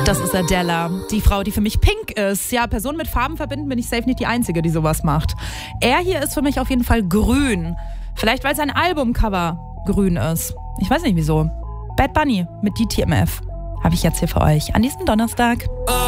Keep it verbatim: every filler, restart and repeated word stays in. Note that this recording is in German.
Das ist Adele, die Frau, die für mich pink ist. Ja, Personen mit Farben verbinden, bin ich safe nicht die Einzige, die sowas macht. Er hier ist für mich auf jeden Fall grün. Vielleicht, weil sein Albumcover grün ist. Ich weiß nicht wieso. Bad Bunny mit D T M F habe ich jetzt hier für euch an diesem Donnerstag.